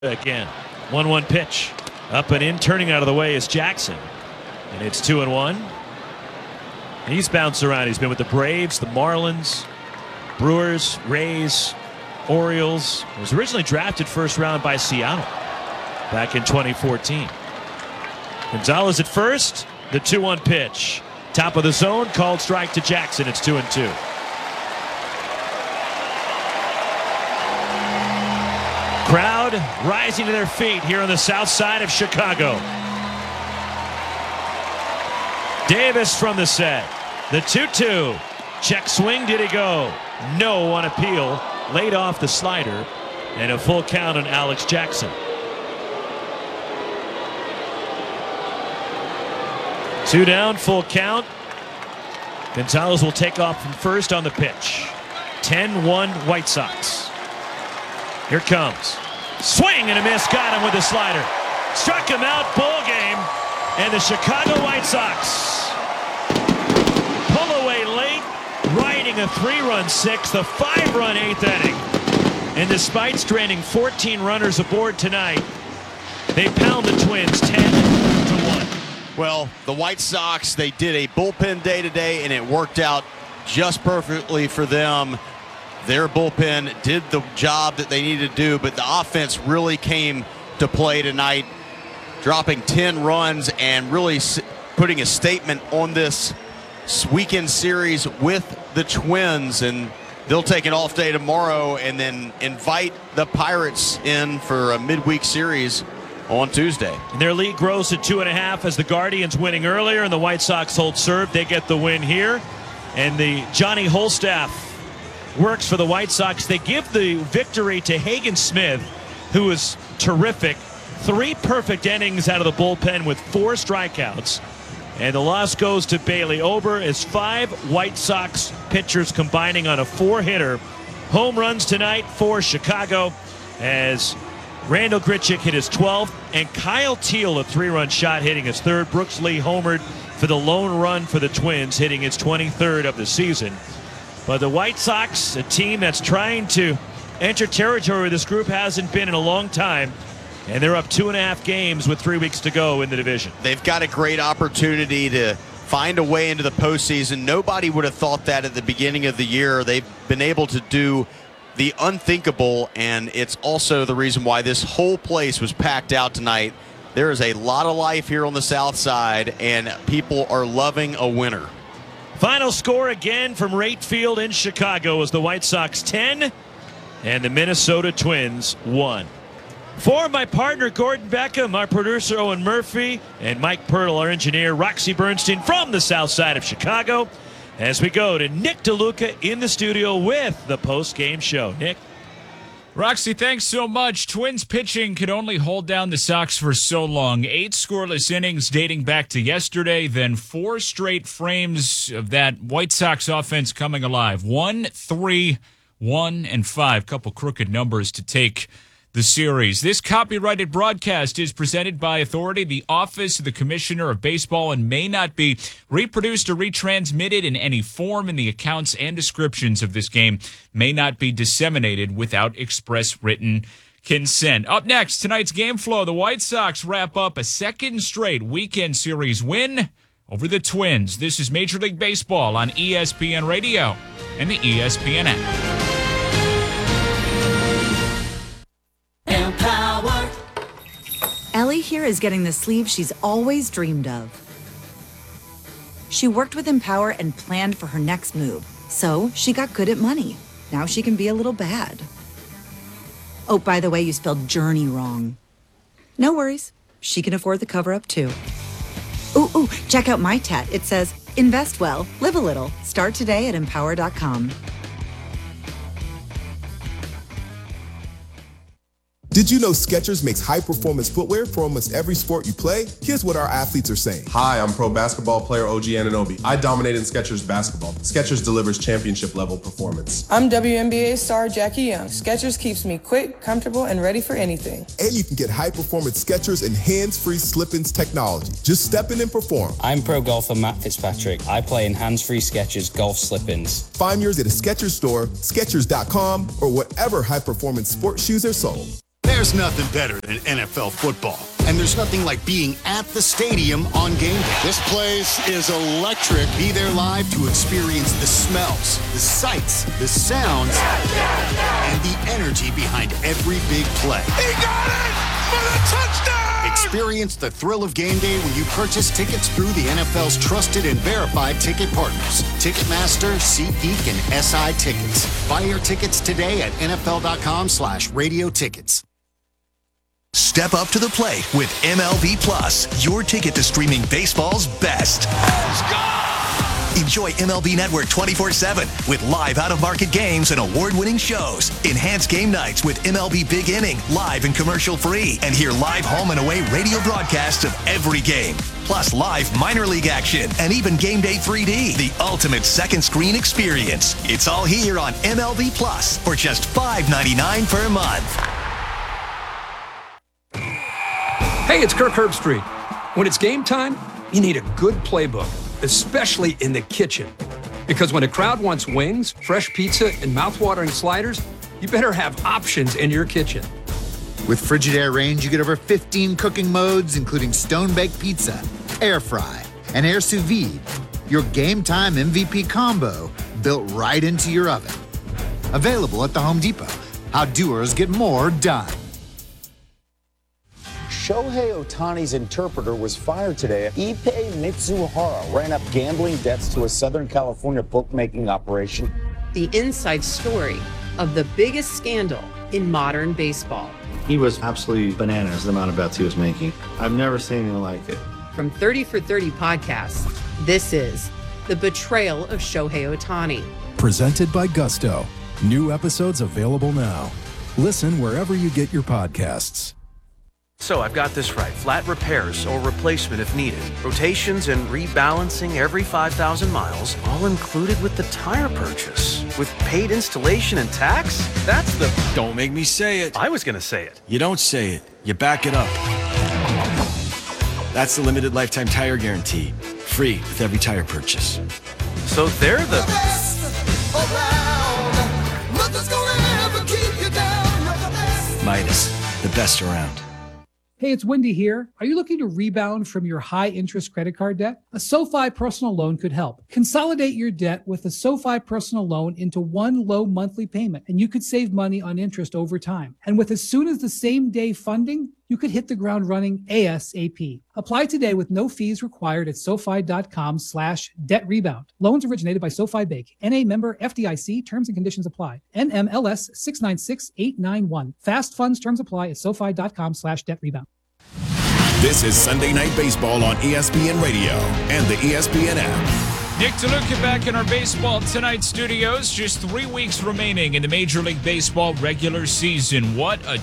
Again, 1-1 pitch. Up and in, turning out of the way is Jackson. And it's 2-1. He's bounced around. He's been with the Braves, the Marlins, Brewers, Rays, Orioles. He was originally drafted first round by Seattle back in 2014. Gonzalez at first. The 2-1 pitch. Top of the zone, called strike to Jackson. It's 2-2. Crowd rising to their feet here on the south side of Chicago. Davis from the set. The 2-2. Check swing. Did he go? No on appeal. Laid off the slider. And a full count on Alex Jackson. 2 down, full count. Gonzalez will take off from first on the pitch. 10-1 White Sox. Here comes. Swing and a miss. Got him with the slider. Struck him out. Ball game. And the Chicago White Sox pull away late, riding a 3-run sixth, a 5-run eighth inning. And despite stranding 14 runners aboard tonight, they pound the Twins 10-1. Well, the White Sox, they did a bullpen day today, and it worked out just perfectly for them. Their bullpen did the job that they needed to do, but the offense really came to play tonight, dropping 10 runs and really putting a statement on this weekend series with the Twins. And they'll take an off day tomorrow and then invite the Pirates in for a midweek series on Tuesday. And their lead grows to 2.5 as the Guardians winning earlier and the White Sox hold serve. They get the win here. And the Johnny Holstaff works for the White Sox. They give the victory to Hagen Smith, who is terrific. 3 perfect innings out of the bullpen with 4 strikeouts. And the loss goes to Bailey Ober as 5 White Sox pitchers combining on a 4-hitter. Home runs tonight for Chicago as Randal Grichuk hit his 12th, and Kyle Teel, a 3-run shot, hitting his 3rd. Brooks Lee homered for the lone run for the Twins, hitting his 23rd of the season. But the White Sox, a team that's trying to enter territory this group hasn't been in a long time, and they're up 2.5 games with 3 weeks to go in the division. They've got a great opportunity to find a way into the postseason. Nobody would have thought that at the beginning of the year. They've been able to do the unthinkable, and it's also the reason why this whole place was packed out tonight. There is a lot of life here on the south side, and people are loving a winner. Final score again from Rate Field in Chicago was the White Sox 10 and the Minnesota Twins 1. For my partner Gordon Beckham, our producer Owen Murphy, and Mike Pirtle, our engineer, Roxy Bernstein from the south side of Chicago, as we go to Nick DeLuca in the studio with the post-game show. Nick? Roxy, thanks so much. Twins pitching could only hold down the Sox for so long. 8 scoreless innings dating back to yesterday, then 4 straight frames of that White Sox offense coming alive. 1, 3, 1, and 5. Couple crooked numbers to take the series. This copyrighted broadcast is presented by authority, the Office of the Commissioner of Baseball, and may not be reproduced or retransmitted in any form, and the accounts and descriptions of this game may not be disseminated without express written consent. Up next, tonight's game flow, the White Sox wrap up a 2nd straight weekend series win over the Twins. This is Major League Baseball on ESPN Radio and the ESPN app. Ellie here is getting the sleeve she's always dreamed of. She worked with Empower and planned for her next move, so she got good at money. Now she can be a little bad. Oh, by the way, you spelled journey wrong. No worries. She can afford the cover-up, too. Ooh, check out my tat. It says, invest well, live a little. Start today at empower.com. Did you know Skechers makes high-performance footwear for almost every sport you play? Here's what our athletes are saying. Hi, I'm pro basketball player OG Anunoby. I dominate in Skechers basketball. Skechers delivers championship-level performance. I'm WNBA star Jackie Young. Skechers keeps me quick, comfortable, and ready for anything. And you can get high-performance Skechers and hands-free slip-ins technology. Just step in and perform. I'm pro golfer Matt Fitzpatrick. I play in hands-free Skechers golf slip-ins. Find yours at a Skechers store, Skechers.com, or whatever high-performance sports shoes are sold. There's nothing better than NFL football. And there's nothing like being at the stadium on game day. This place is electric. Be there live to experience the smells, the sights, the sounds, and the energy behind every big play. He got it for the touchdown! Experience the thrill of game day when you purchase tickets through the NFL's trusted and verified ticket partners. Ticketmaster, SeatGeek, and SI Tickets. Buy your tickets today at NFL.com/radio tickets. Step up to the plate with MLB Plus, your ticket to streaming baseball's best. Enjoy MLB Network 24/7 with live out-of-market games and award-winning shows. Enhance game nights with MLB Big Inning, live and commercial-free. And hear live home and away radio broadcasts of every game. Plus live minor league action and even Game Day 3D, the ultimate second screen experience. It's all here on MLB Plus for just $5.99 per month. Hey, it's Kirk Herbstreit. When it's game time, you need a good playbook, especially in the kitchen. Because when a crowd wants wings, fresh pizza, and mouthwatering sliders, you better have options in your kitchen. With Frigidaire Range, you get over 15 cooking modes, including stone-baked pizza, air fry, and air sous vide. Your game time MVP combo built right into your oven. Available at the Home Depot. How doers get more done. Shohei Ohtani's interpreter was fired today. Ippei Mitsuhara ran up gambling debts to a Southern California bookmaking operation. The inside story of the biggest scandal in modern baseball. He was absolutely bananas, the amount of bets he was making. I've never seen anything like it. From 30 for 30 podcasts, this is The Betrayal of Shohei Ohtani. Presented by Gusto. New episodes available now. Listen wherever you get your podcasts. So I've got this right. Flat repairs or replacement if needed. Rotations and rebalancing every 5,000 miles, all included with the tire purchase. With paid installation and tax? That's the... Don't make me say it. I was going to say it. You don't say it. You back it up. That's the limited lifetime tire guarantee. Free with every tire purchase. So they're the... Midas, the best around. Hey, it's Wendy here. Are you looking to rebound from your high-interest credit card debt? A SoFi personal loan could help. Consolidate your debt with a SoFi personal loan into one low monthly payment, and you could save money on interest over time. And with as soon as the same day funding, you could hit the ground running ASAP. Apply today with no fees required at SoFi.com/debt rebound. Loans originated by SoFi Bank. NA member FDIC. Terms and conditions apply. NMLS 696891. Fast funds terms apply at SoFi.com/debt rebound. This is Sunday Night Baseball on ESPN Radio and the ESPN app. Nick DeLuca back in our Baseball Tonight studios. Just 3 weeks remaining in the Major League Baseball regular season. What a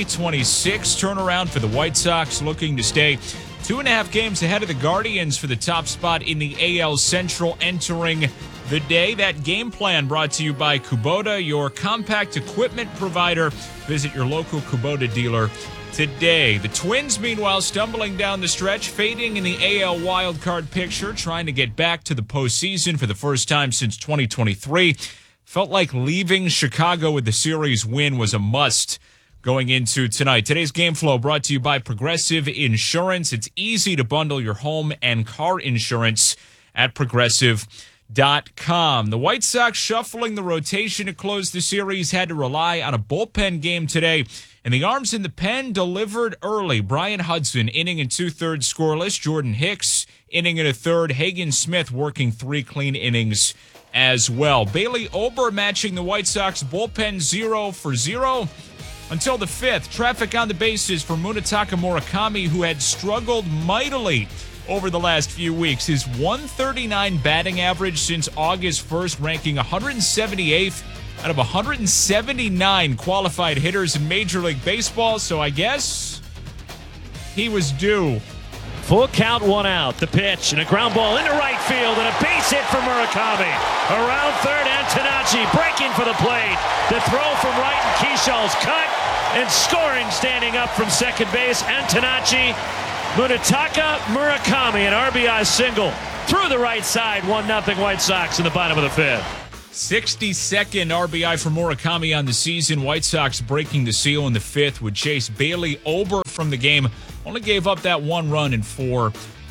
2026 turnaround for the White Sox, looking to stay 2.5 games ahead of the Guardians for the top spot in the AL Central entering the day. That game plan brought to you by Kubota, your compact equipment provider. Visit your local Kubota dealer today. The Twins, meanwhile, stumbling down the stretch, fading in the AL wildcard picture, trying to get back to the postseason for the first time since 2023. Felt like leaving Chicago with the series win was a must going into tonight. Today's game flow brought to you by Progressive Insurance. It's easy to bundle your home and car insurance at Progressive.com. The White Sox shuffling the rotation to close the series, had to rely on a bullpen game today. And the arms in the pen delivered early. Brian Hudson, inning and 2/3 scoreless. Jordan Hicks, inning and a third. Hagen Smith working 3 clean innings as well. Bailey Ober matching the White Sox bullpen 0 for 0 until the 5th. Traffic on the bases for Munetaka Murakami, who had struggled mightily over the last few weeks. His 139 batting average since August 1st, ranking 178th out of 179 qualified hitters in Major League Baseball, so I guess he was due. Full count, 1 out. The pitch and a ground ball into right field and a base hit for Murakami. Around third, Antonacci breaking for the plate. The throw from right and Keyshal's cut and scoring standing up from second base. Antonacci, Munetaka Murakami, an RBI single through the right side. 1-0 White Sox in the bottom of the 5th. 62nd RBI for Murakami on the season. White Sox breaking the seal in the 5th with Chase Bailey. Ober from the game only gave up that 1 run in 4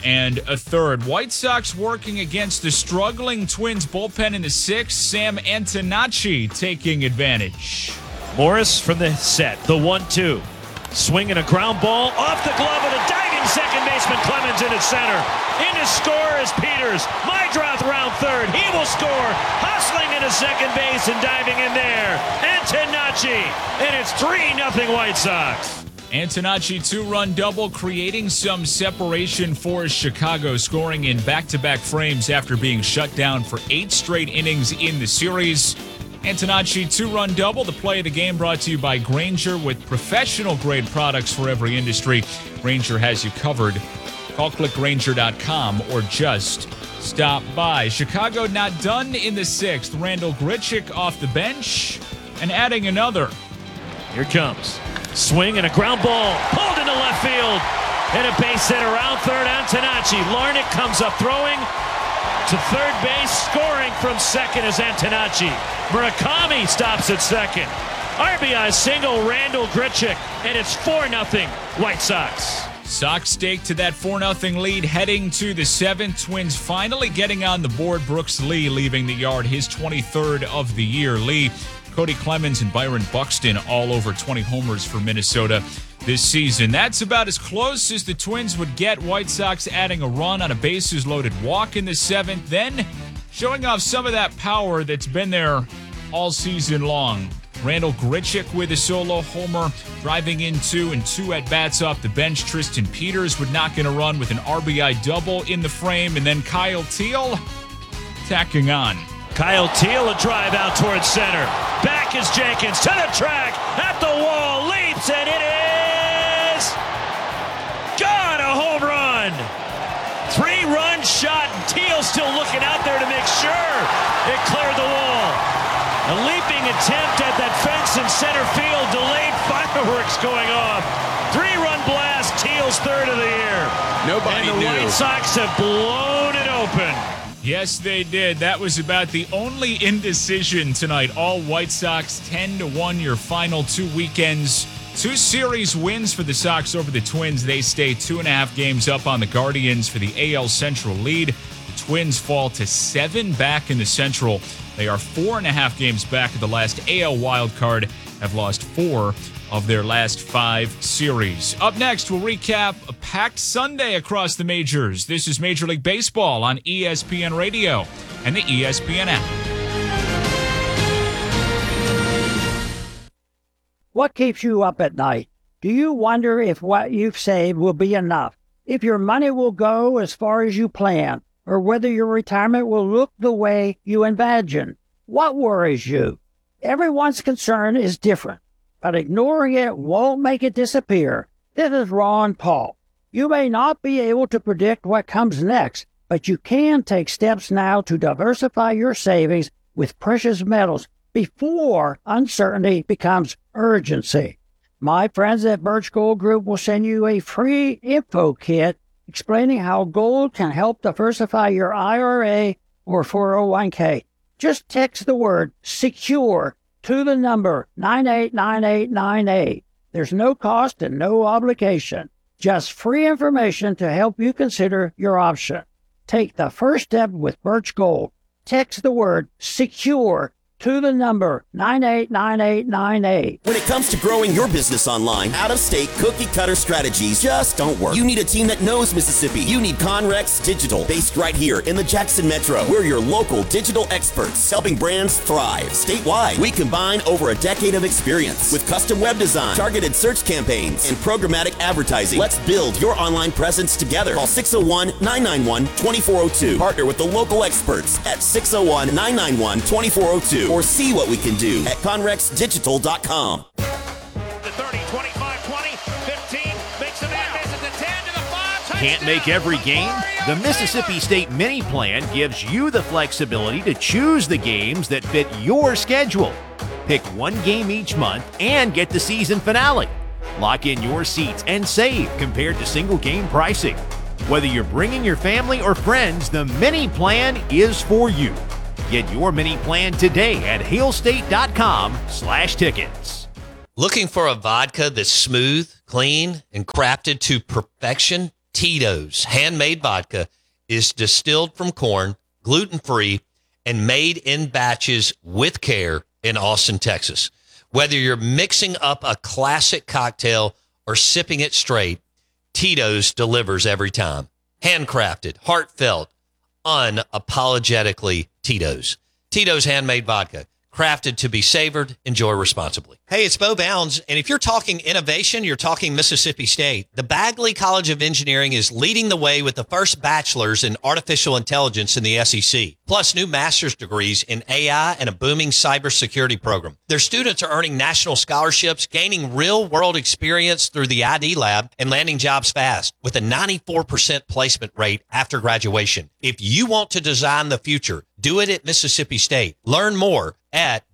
1/3. White Sox working against the struggling Twins bullpen in the 6th. Sam Antonacci taking advantage. Morris from the set, the 1-2. Swinging a ground ball off the glove of the diving second baseman Clemens into center. In to score is Peters. Meidroth round third. He will score. Hustling into second base and diving in there. Antonacci. And it's 3-0 White Sox. Antonacci 2-run double, creating some separation for Chicago, scoring in back-to-back frames after being shut down for 8 straight innings in the series. Antonacci 2-run double, the play of the game brought to you by Grainger with professional-grade products for every industry. Grainger has you covered. Call clickgrainger.com or just stop by. Chicago not done in the 6th. Randall Grichuk off the bench and adding another. Here comes. Swing and a ground ball pulled into left field. And a base hit around third. Antonacci. Larnach comes up throwing to third base. Scoring from second is Antonacci. Murakami stops at second. RBI single Randall Grichuk. And it's 4-0 White Sox. Sox stake to that 4-0 lead heading to the 7th. Twins finally getting on the board. Brooks Lee leaving the yard, his 23rd of the year. Lee, Cody Clemens, and Byron Buxton all over 20 homers for Minnesota this season. That's about as close as the Twins would get. White Sox adding a run on a bases-loaded walk in the 7th, then showing off some of that power that's been there all season long. Randall Grichuk with a solo homer, driving in 2 and 2 at-bats off the bench. Tristan Peters would knock in a run with an RBI double in the frame, and then Kyle Teel tacking on. Kyle Teel, a drive out towards center. Back is Jenkins to the track, at the wall, leaps, and it is gone, a home run. 3-run shot, and Teel still looking out there to make sure it cleared the wall. A leaping attempt at that fence in center field, delayed fireworks going off. 3-run blast, Teal's 3rd of the year. Nobody knew. And the White Sox have blown it open. Yes, they did. That was about the only indecision tonight. All White Sox 10-1 your final 2 weekends. 2 series wins for the Sox over the Twins. They stay 2.5 games up on the Guardians for the AL Central lead. The Twins fall to 7 back in the Central. They are 4.5 games back of the last AL wildcard, have lost 4 of their last 5 series. Up next, we'll recap a packed Sunday across the majors. This is Major League Baseball on ESPN Radio and the ESPN app. What keeps you up at night? Do you wonder if what you've saved will be enough? If your money will go as far as you plan? Or whether your retirement will look the way you imagine? What worries you? Everyone's concern is different, but ignoring it won't make it disappear. This is Ron Paul. You may not be able to predict what comes next, but you can take steps now to diversify your savings with precious metals before uncertainty becomes urgency. My friends at Birch Gold Group will send you a free info kit explaining how gold can help diversify your IRA or 401k. Just text the word SECURE to the number 989898. There's no cost and no obligation. Just free information to help you consider your option. Take the first step with Birch Gold. Text the word SECURE to the number 989898. When it comes to growing your business online, out-of-state cookie-cutter strategies just don't work. You need a team that knows Mississippi. You need Conrex Digital, based right here in the Jackson Metro. We're your local digital experts, helping brands thrive statewide. We combine over a decade of experience with custom web design, targeted search campaigns, and programmatic advertising. Let's build your online presence together. Call 601-991-2402. Partner with the local experts at 601-991-2402. Or see what we can do at conrexdigital.com. The 30, 25, 20, 15, makes the man miss at the 10 to the 5. Can't make every game? The Mississippi State Mini Plan gives you the flexibility to choose the games that fit your schedule. Pick one game each month and get the season finale. Lock in your seats and save compared to single game pricing. Whether you're bringing your family or friends, the Mini Plan is for you. Get your mini plan today at hailstate.com/tickets. Looking for a vodka that's smooth, clean, and crafted to perfection? Tito's handmade vodka is distilled from corn, gluten-free, and made in batches with care in Austin, Texas. Whether you're mixing up a classic cocktail or sipping it straight, Tito's delivers every time. Handcrafted, heartfelt, unapologetically Tito's. Tito's handmade vodka, crafted to be savored. Enjoy responsibly. Hey, it's Bo Bounds, and if you're talking innovation, you're talking Mississippi State. The Bagley College of Engineering is leading the way with the first bachelor's in artificial intelligence in the SEC, plus new master's degrees in AI and a booming cybersecurity program. Their students are earning national scholarships, gaining real-world experience through the ID lab, and landing jobs fast with a 94% placement rate after graduation. If you want to design the future, do it at Mississippi State. Learn more at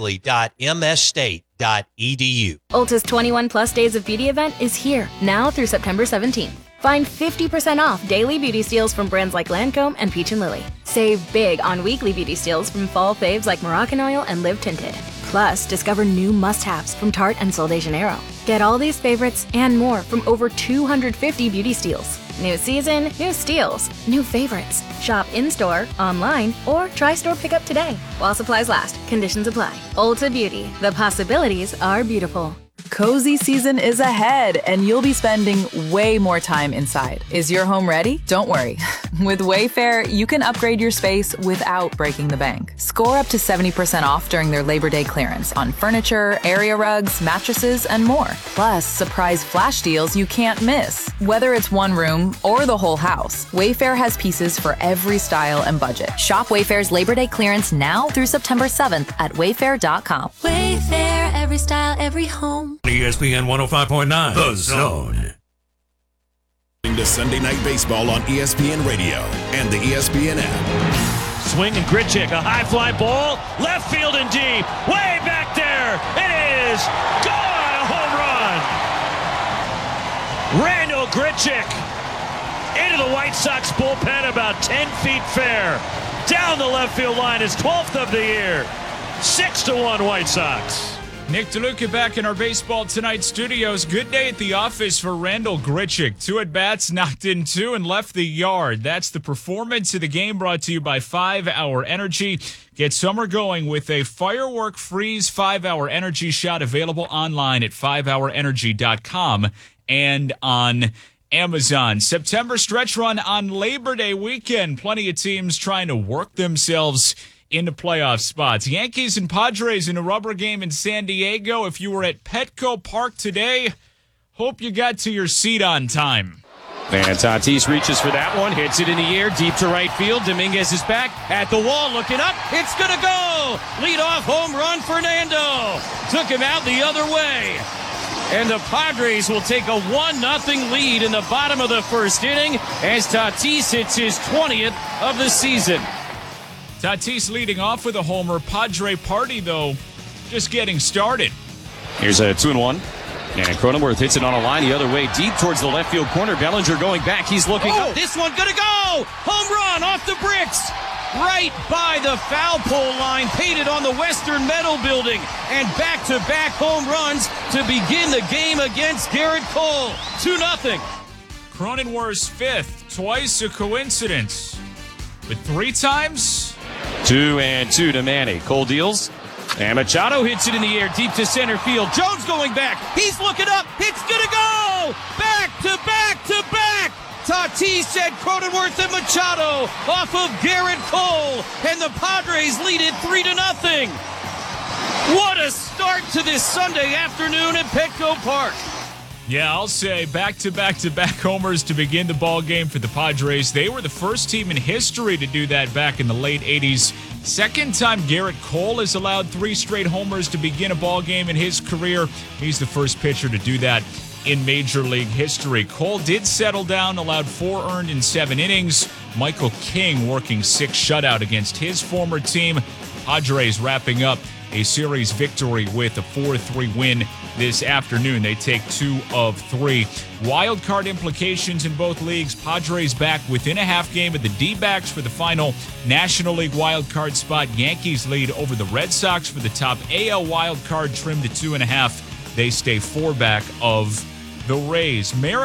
bagley.msstate.edu. Ulta's 21 Plus Days of Beauty event is here, now through September 17th. Find 50% off daily beauty steals from brands like Lancome and Peach & Lily. Save big on weekly beauty steals from fall faves like Moroccan Oil and Live Tinted. Plus, discover new must-haves from Tarte and Sol de Janeiro. Get all these favorites and more from over 250 beauty steals. New season, new steals, new favorites. Shop in-store, online, or try store pickup today. While supplies last, conditions apply. Ulta Beauty, the possibilities are beautiful. Cozy season is ahead, and you'll be spending way more time inside. Is your home ready? Don't worry. With Wayfair, you can upgrade your space without breaking the bank. Score up to 70% off during their Labor Day clearance on furniture, area rugs, mattresses, and more. Plus, surprise flash deals you can't miss. Whether it's one room or the whole house, Wayfair has pieces for every style and budget. Shop Wayfair's Labor Day clearance now through September 7th at wayfair.com. Wayfair, every style, every home. ESPN 105.9, The Zone. To Sunday Night Baseball on ESPN Radio and the ESPN app. Swing and Grichuk, a high fly ball, left field and deep, way back there. It is gone, a home run. Randall Grichuk into the White Sox bullpen about 10 feet fair. Down the left field line, his 12th of the year. 6-1 White Sox. Nick DeLuca back in our Baseball Tonight studios. Good day at the office for Randall Grichuk. 2 at-bats, knocked in 2, and left the yard. That's the performance of the game, brought to you by 5 Hour Energy. Get summer going with a Firework Freeze 5-Hour Energy shot, available online at 5hourenergy.com and on Amazon. September stretch run on Labor Day weekend. Plenty of teams trying to work themselves into playoff spots. Yankees and Padres in a rubber game in San Diego. If you were at Petco Park today, hope you got to your seat on time. And Tatis reaches for that one, hits it in the air, deep to right field. Dominguez is back at the wall, looking up. It's going to go! Leadoff home run, Fernando. Took him out the other way. And the Padres will take a 1-0 lead in the bottom of the first inning as Tatis hits his 20th of the season. Tatis leading off with a homer. Padre party, though, just getting started. Here's a 2-1. And Cronenworth hits it on a line the other way, deep towards the left field corner. Bellinger going back. He's looking up. This one going to go! Home run off the bricks! Right by the foul pole line, painted on the Western Metal Building. And back-to-back home runs to begin the game against Garrett Cole. 2-0. Cronenworth's 5th, twice a coincidence. But 3 times? 2-2 to Manny. Cole deals. And Machado hits it in the air deep to center field. Jones going back. He's looking up. It's going to go! Back to back to back! Tatis and Cronenworth and Machado off of Garrett Cole. And the Padres lead it 3-0. What a start to this Sunday afternoon at Petco Park. Yeah, I'll say back-to-back homers to begin the ball game for the Padres. They were the first team in history to do that back in the late 80s. Second time Garrett Cole has allowed 3 straight homers to begin a ball game in his career. He's the first pitcher to do that in Major League history. Cole did settle down, allowed 4 earned in 7 innings. Michael King working 6 shutout against his former team. Padres wrapping up a series victory with a 4-3 win this afternoon. They take 2 of 3. Wild card implications in both leagues. Padres back within a half game of the D-backs for the final National League wild card spot. Yankees lead over the Red Sox for the top AL wild card, trimmed to 2.5. They stay 4 back of the Rays.